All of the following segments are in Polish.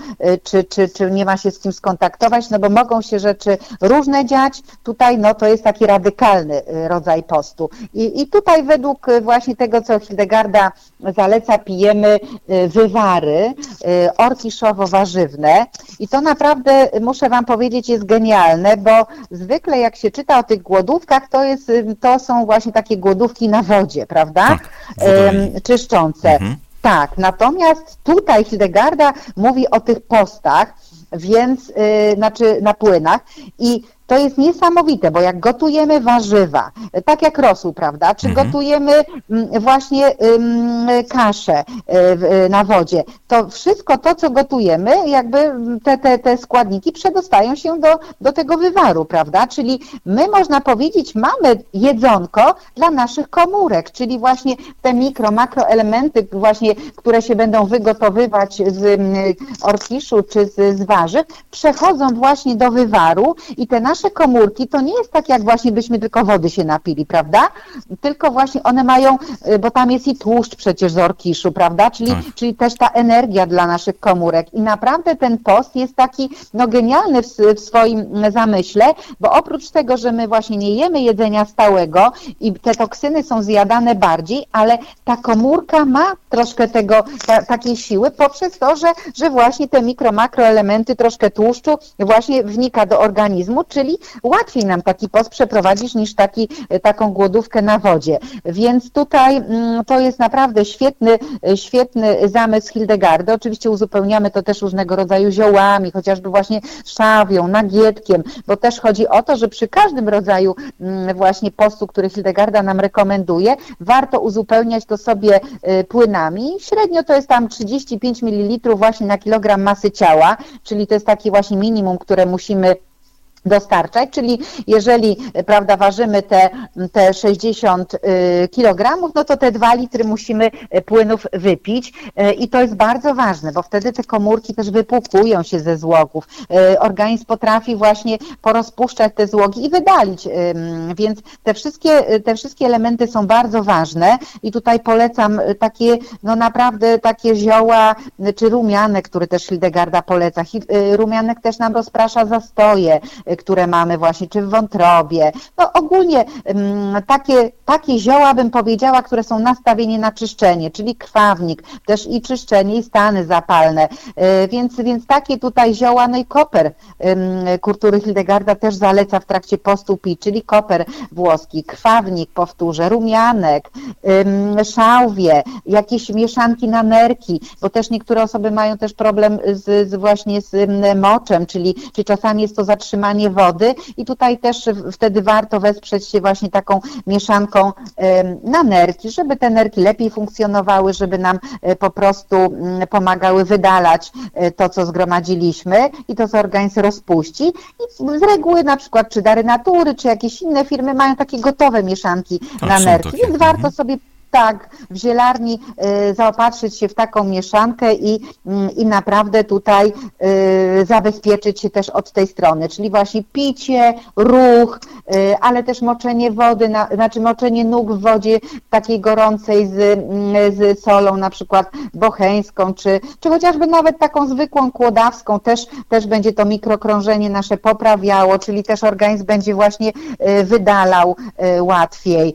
czy nie ma się z kim skontaktować, no bo mogą się rzeczy różne dziać. Tutaj no to jest taki radykalny rodzaj postu. I tutaj według właśnie tego, co Hildegarda zaleca, pijemy wywary orkiszowo-warzywne i to naprawdę, muszę wam powiedzieć, jest genialne, bo zwykle jak się czyta o tych głodówkach, to są właśnie takie głodówki na wodzie, prawda? Tak, czyszczące. Mhm. Tak, natomiast tutaj Hildegarda mówi o tych postach, więc, znaczy na płynach i to jest niesamowite, bo jak gotujemy warzywa, tak jak rosół, prawda, czy gotujemy właśnie kaszę na wodzie, to wszystko to, co gotujemy, jakby te składniki przedostają się do tego wywaru, prawda, czyli my, można powiedzieć, mamy jedzonko dla naszych komórek, czyli właśnie te makroelementy właśnie, które się będą wygotowywać z orkiszu czy z warzyw, przechodzą właśnie do wywaru i te nasze komórki to nie jest tak, jak właśnie byśmy tylko wody się napili, prawda? Tylko właśnie one mają, bo tam jest i tłuszcz przecież z orkiszu, prawda? Czyli też ta energia dla naszych komórek i naprawdę ten post jest taki no genialny w swoim zamyśle, bo oprócz tego, że my właśnie nie jemy jedzenia stałego i te toksyny są zjadane bardziej, ale ta komórka ma troszkę takiej siły poprzez to, że właśnie te makroelementy, troszkę tłuszczu właśnie wnika do organizmu, czyli łatwiej nam taki post przeprowadzić niż taką głodówkę na wodzie. Więc tutaj to jest naprawdę świetny zamysł Hildegardy. Oczywiście uzupełniamy to też różnego rodzaju ziołami, chociażby właśnie szawią, nagietkiem, bo też chodzi o to, że przy każdym rodzaju właśnie postu, który Hildegarda nam rekomenduje, warto uzupełniać to sobie płynami. Średnio to jest tam 35 ml właśnie na kilogram masy ciała, czyli to jest taki właśnie minimum, które musimy dostarczać, czyli jeżeli, prawda, ważymy te 60 kg, no to te 2 litry musimy płynów wypić i to jest bardzo ważne, bo wtedy te komórki też wypłukują się ze złogów. Organizm potrafi właśnie porozpuszczać te złogi i wydalić, więc te wszystkie elementy są bardzo ważne i tutaj polecam takie, no naprawdę takie zioła, czy rumianek, który też Hildegarda poleca. Rumianek też nam rozprasza zastoje, które mamy właśnie, czy w wątrobie. No ogólnie takie zioła, bym powiedziała, które są nastawione na czyszczenie, czyli krwawnik, też i czyszczenie, i stany zapalne. Więc takie tutaj zioła, no i koper, który Hildegarda też zaleca w trakcie postu pić, czyli koper włoski, krwawnik, powtórzę, rumianek, szałwie, jakieś mieszanki na nerki, bo też niektóre osoby mają też problem właśnie z moczem, czyli czasami jest to zatrzymanie wody i tutaj też wtedy warto wesprzeć się właśnie taką mieszanką na nerki, żeby te nerki lepiej funkcjonowały, żeby nam po prostu pomagały wydalać to, co zgromadziliśmy i to, co organizm rozpuści. I z reguły na przykład czy Dary Natury, czy jakieś inne firmy mają takie gotowe mieszanki na nerki, więc warto sobie tak, w zielarni zaopatrzyć się w taką mieszankę i naprawdę tutaj zabezpieczyć się też od tej strony, czyli właśnie picie, ruch, ale też moczenie wody, znaczy moczenie nóg w wodzie takiej gorącej z solą, na przykład bocheńską, czy chociażby nawet taką zwykłą kłodawską, też będzie to mikrokrążenie nasze poprawiało, czyli też organizm będzie właśnie wydalał łatwiej.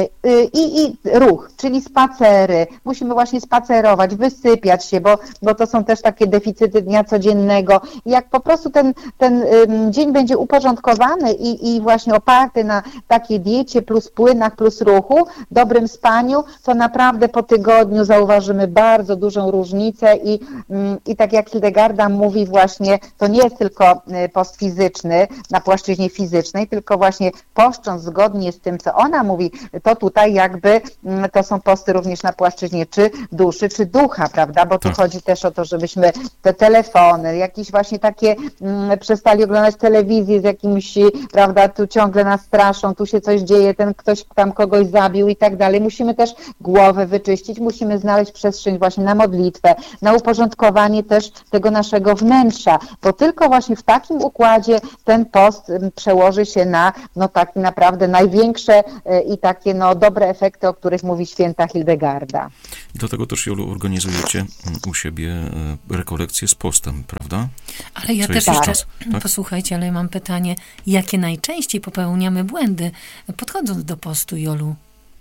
I ruch, czyli spacery, musimy właśnie spacerować, wysypiać się, bo to są też takie deficyty dnia codziennego. Jak po prostu ten dzień będzie uporządkowany i właśnie oparty na takiej diecie plus płynach, plus ruchu, dobrym spaniu, to naprawdę po tygodniu zauważymy bardzo dużą różnicę i tak jak Hildegarda mówi właśnie, to nie jest tylko post fizyczny na płaszczyźnie fizycznej, tylko właśnie poszcząc zgodnie z tym, co ona mówi, to tutaj jakby to są posty również na płaszczyźnie czy duszy, czy ducha, prawda, bo tu chodzi też o to, żebyśmy te telefony, jakieś właśnie takie przestali oglądać telewizję z jakimś, prawda, tu ciągle nas straszą, tu się coś dzieje, ten ktoś tam kogoś zabił i tak dalej. Musimy też głowę wyczyścić, musimy znaleźć przestrzeń właśnie na modlitwę, na uporządkowanie też tego naszego wnętrza, bo tylko właśnie w takim układzie ten post przełoży się na no takie naprawdę największe i takie no dobre efekty, o których mówi mówi święta Hildegarda. Dlatego też, Jolu, organizujecie u siebie rekolekcje z postem, prawda? Ale ja też jeszcze, posłuchajcie, ale mam pytanie, jakie najczęściej popełniamy błędy, podchodząc do postu, Jolu?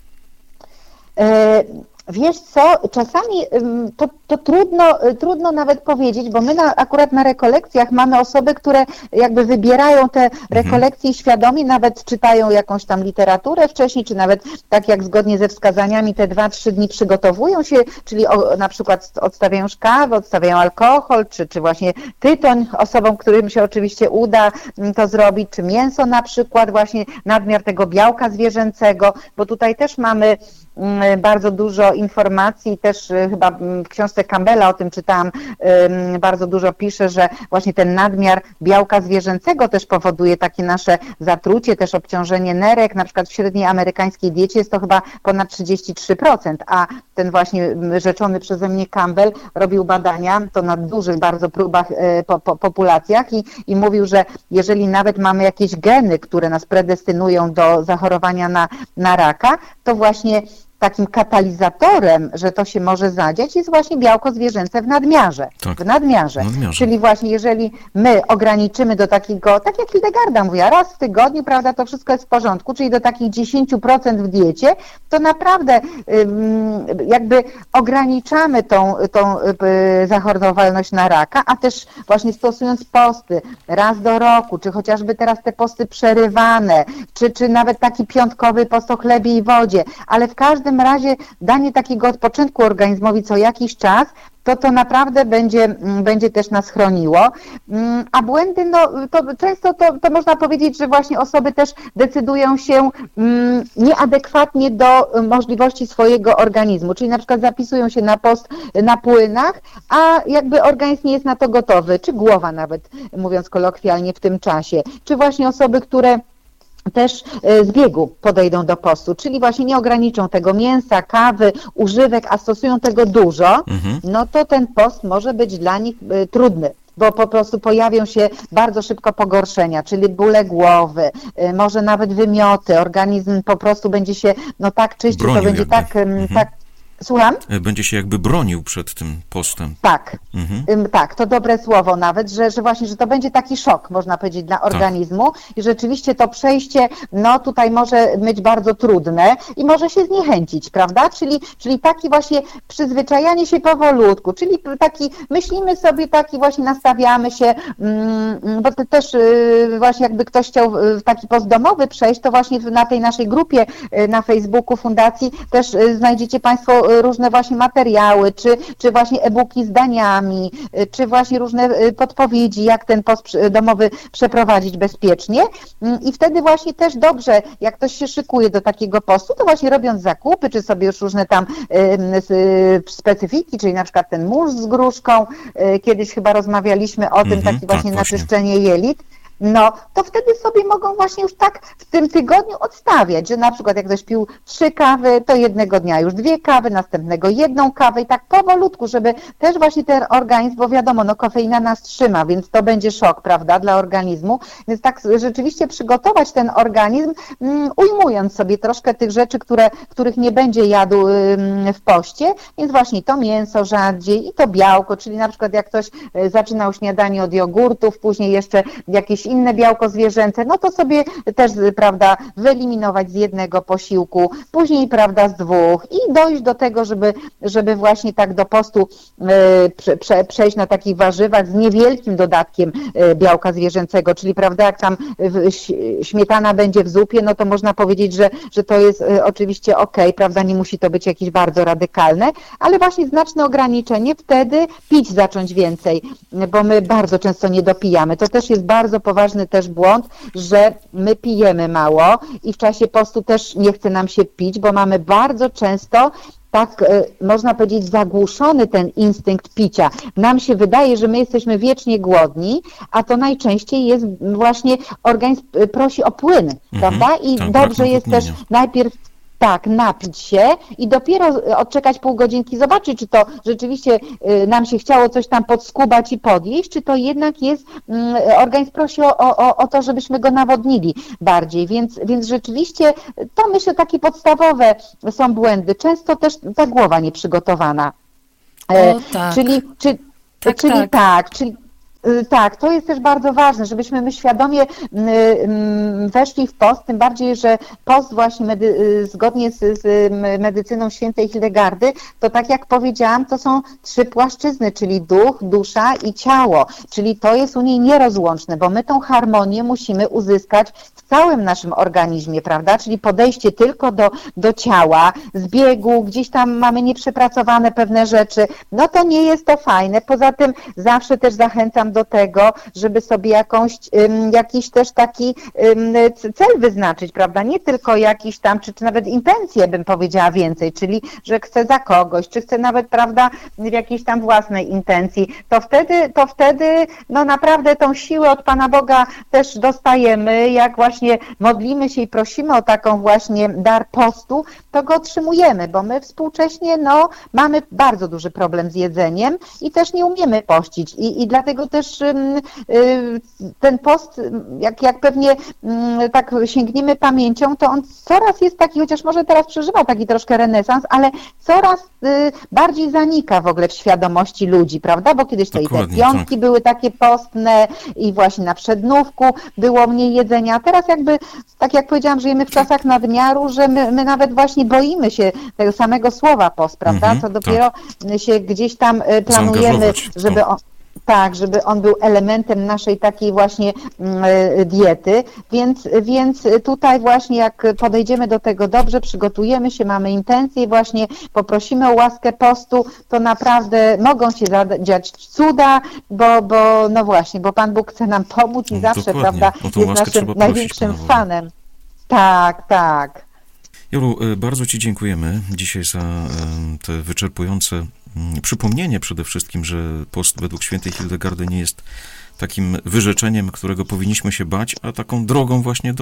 Wiesz co, czasami to trudno nawet powiedzieć, bo my akurat na rekolekcjach mamy osoby, które jakby wybierają te rekolekcje świadomie, nawet czytają jakąś tam literaturę wcześniej, czy nawet tak jak zgodnie ze wskazaniami te 2-3 dni przygotowują się, czyli na przykład odstawiają kawę, odstawiają alkohol, czy właśnie tytoń osobom, którym się oczywiście uda to zrobić, czy mięso na przykład, właśnie nadmiar tego białka zwierzęcego, bo tutaj też mamy bardzo dużo informacji, też chyba w książce Campbella o tym czytałam, bardzo dużo pisze, że właśnie ten nadmiar białka zwierzęcego też powoduje takie nasze zatrucie, też obciążenie nerek, na przykład w średniej amerykańskiej diecie jest to chyba ponad 33%, a ten właśnie rzeczony przeze mnie Campbell robił badania, to na dużych bardzo próbach populacjach i mówił, że jeżeli nawet mamy jakieś geny, które nas predestynują do zachorowania na raka, to właśnie takim katalizatorem, że to się może zadziać, jest właśnie białko zwierzęce w nadmiarze. Tak, w nadmiarze. Czyli właśnie jeżeli my ograniczymy do takiego, tak jak Hildegarda mówiła, raz w tygodniu, prawda, to wszystko jest w porządku, czyli do takich 10% w diecie, to naprawdę jakby ograniczamy tą zachorowalność na raka, a też właśnie stosując posty raz do roku, czy chociażby teraz te posty przerywane, czy nawet taki piątkowy post o chlebie i wodzie, ale w każdym razie danie takiego odpoczynku organizmowi co jakiś czas, to naprawdę będzie też nas chroniło. A błędy, no to często to można powiedzieć, że właśnie osoby też decydują się nieadekwatnie do możliwości swojego organizmu, czyli na przykład zapisują się na post na płynach, a jakby organizm nie jest na to gotowy, czy głowa nawet, mówiąc kolokwialnie, w tym czasie, czy właśnie osoby, które też z biegu podejdą do postu, czyli właśnie nie ograniczą tego mięsa, kawy, używek, a stosują tego dużo, no to ten post może być dla nich trudny, bo po prostu pojawią się bardzo szybko pogorszenia, czyli bóle głowy, może nawet wymioty, organizm po prostu będzie się tak czyścił, to będzie tak. Słucham? Będzie się jakby bronił przed tym postem. Tak, tak, to dobre słowo nawet, że właśnie, że to będzie taki szok, można powiedzieć, dla organizmu i rzeczywiście to przejście, tutaj może być bardzo trudne i może się zniechęcić, prawda? Czyli taki właśnie przyzwyczajanie się powolutku, czyli taki, myślimy sobie taki właśnie, nastawiamy się, bo to też właśnie jakby ktoś chciał taki post domowy przejść, to właśnie na tej naszej grupie na Facebooku Fundacji też znajdziecie Państwo różne właśnie materiały, czy właśnie e-booki z daniami, czy właśnie różne podpowiedzi, jak ten post domowy przeprowadzić bezpiecznie. I wtedy właśnie też dobrze, jak ktoś się szykuje do takiego postu, to właśnie robiąc zakupy, czy sobie już różne tam specyfiki, czyli na przykład ten mórz z gruszką, kiedyś chyba rozmawialiśmy o tym, takie właśnie naczyszczenie jelit, to wtedy sobie mogą właśnie już tak w tym tygodniu odstawiać, że na przykład jak ktoś pił 3 kawy, to jednego dnia już 2 kawy, następnego 1 kawę i tak powolutku, żeby też właśnie ten organizm, bo wiadomo, kofeina nas trzyma, więc to będzie szok, prawda, dla organizmu, więc tak rzeczywiście przygotować ten organizm, ujmując sobie troszkę tych rzeczy, których nie będzie jadł w poście, więc właśnie to mięso rzadziej i to białko, czyli na przykład jak ktoś zaczynał śniadanie od jogurtów, później jeszcze jakieś inne białko zwierzęce, to sobie też, prawda, wyeliminować z jednego posiłku, później, prawda, z 2 i dojść do tego, żeby właśnie tak do postu przejść na takich warzywach z niewielkim dodatkiem białka zwierzęcego, czyli, prawda, jak tam śmietana będzie w zupie, to można powiedzieć, że to jest oczywiście okej, prawda, nie musi to być jakieś bardzo radykalne, ale właśnie znaczne ograniczenie, wtedy pić zacząć więcej, bo my bardzo często nie dopijamy. To też jest bardzo poważny też błąd, że my pijemy mało i w czasie postu też nie chce nam się pić, bo mamy bardzo często tak, można powiedzieć, zagłuszony ten instynkt picia. Nam się wydaje, że my jesteśmy wiecznie głodni, a to najczęściej jest właśnie organizm prosi o płyn, prawda? I tak, dobrze jest też najpierw Tak, napić się i dopiero odczekać pół godzinki, zobaczyć, czy to rzeczywiście nam się chciało coś tam podskubać i podjeść, czy to jednak jest, organizm prosi o to, żebyśmy go nawodnili bardziej, więc rzeczywiście to myślę takie podstawowe są błędy. Często też ta głowa nieprzygotowana. Tak. Czyli tak, to jest też bardzo ważne, żebyśmy my świadomie weszli w post, tym bardziej, że post właśnie zgodnie z medycyną świętej Hildegardy, to tak jak powiedziałam, to są 3 płaszczyzny, czyli duch, dusza i ciało, czyli to jest u niej nierozłączne, bo my tą harmonię musimy uzyskać w całym naszym organizmie, prawda, czyli podejście tylko do ciała, z biegu, gdzieś tam mamy nieprzepracowane pewne rzeczy, no to nie jest to fajne, poza tym zawsze też zachęcam do tego, żeby sobie jakiś też taki cel wyznaczyć, prawda, nie tylko jakiś tam, czy nawet intencje bym powiedziała więcej, czyli, że chcę za kogoś, czy chcę nawet, prawda, w jakiejś tam własnej intencji, to wtedy no naprawdę tą siłę od Pana Boga też dostajemy, jak właśnie modlimy się i prosimy o taką właśnie dar postu, to go otrzymujemy, bo my współcześnie no mamy bardzo duży problem z jedzeniem i też nie umiemy pościć i dlatego też ten post, jak pewnie tak sięgniemy pamięcią, to on coraz jest taki, chociaż może teraz przeżywa taki troszkę renesans, ale coraz bardziej zanika w ogóle w świadomości ludzi, prawda? Bo kiedyś to i te piątki były takie postne i właśnie na przednówku było mniej jedzenia, a teraz jakby, tak jak powiedziałam, żyjemy w czasach nadmiaru, że my nawet właśnie boimy się tego samego słowa post, prawda? Co dopiero się gdzieś tam planujemy, żeby on był elementem naszej takiej właśnie diety, więc tutaj właśnie jak podejdziemy do tego dobrze, przygotujemy się, mamy intencje, właśnie poprosimy o łaskę postu, to naprawdę mogą się dziać cuda, bo no właśnie, bo Pan Bóg chce nam pomóc i zawsze, prawda, jest naszym największym fanem. Tak. Jolu, bardzo Ci dziękujemy dzisiaj za te wyczerpujące przypomnienie przede wszystkim, że post według świętej Hildegardy nie jest takim wyrzeczeniem, którego powinniśmy się bać, a taką drogą właśnie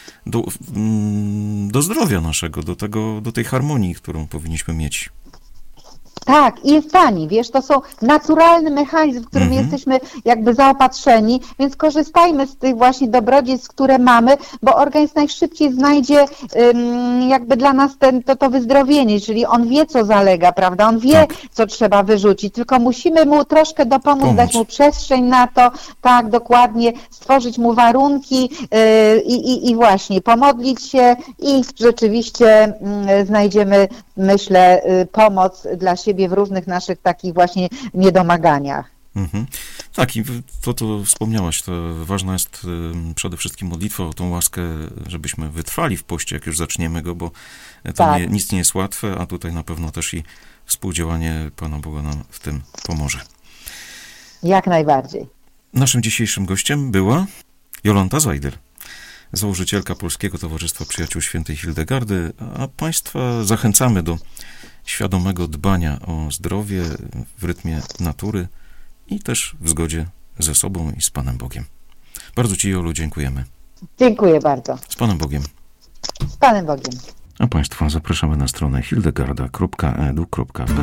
do zdrowia naszego, do tej harmonii, którą powinniśmy mieć. Tak, i jest tani, wiesz, to są naturalny mechanizm, w którym jesteśmy jakby zaopatrzeni, więc korzystajmy z tych właśnie dobrodziejstw, które mamy, bo organizm najszybciej znajdzie jakby dla nas to wyzdrowienie, czyli on wie, co zalega, prawda, on wie, co trzeba wyrzucić, tylko musimy mu troszkę dopomóc, dać mu przestrzeń na to, tak, dokładnie, stworzyć mu warunki i właśnie pomodlić się i rzeczywiście znajdziemy, myślę, pomoc dla siebie w różnych naszych takich właśnie niedomaganiach. Tak, i to wspomniałaś, to ważna jest przede wszystkim modlitwa o tą łaskę, żebyśmy wytrwali w poście, jak już zaczniemy go, bo to nic nie jest łatwe, a tutaj na pewno też i współdziałanie Pana Boga nam w tym pomoże. Jak najbardziej. Naszym dzisiejszym gościem była Jolanta Zajder, założycielka Polskiego Towarzystwa Przyjaciół Świętej Hildegardy, a Państwa zachęcamy do świadomego dbania o zdrowie w rytmie natury i też w zgodzie ze sobą i z Panem Bogiem. Bardzo Ci, Jolu, dziękujemy. Dziękuję bardzo. Z Panem Bogiem. Z Panem Bogiem. A Państwa zapraszamy na stronę hildegarda.edu.pl